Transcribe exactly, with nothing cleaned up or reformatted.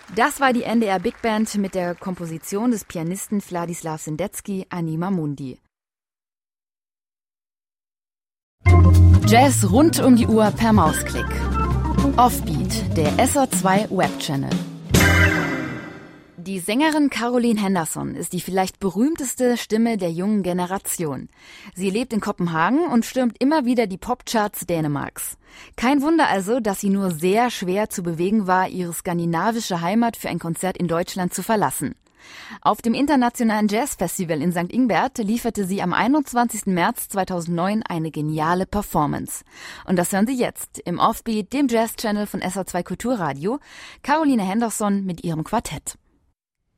Das war die N D R Big Band mit der Komposition des Pianisten Wladislaw Sendecki, Anima Mundi. Jazz rund um die Uhr per Mausklick. Offbeat, der S R zwei Webchannel. Die Sängerin Caroline Henderson ist die vielleicht berühmteste Stimme der jungen Generation. Sie lebt in Kopenhagen und stürmt immer wieder die Popcharts Dänemarks. Kein Wunder also, dass sie nur sehr schwer zu bewegen war, ihre skandinavische Heimat für ein Konzert in Deutschland zu verlassen. Auf dem Internationalen Jazzfestival in Sankt Ingbert lieferte sie am einundzwanzigsten März zweitausendneun eine geniale Performance. Und das hören Sie jetzt im Offbeat, dem Jazz-Channel von S R zwei Kulturradio, Caroline Henderson mit ihrem Quartett.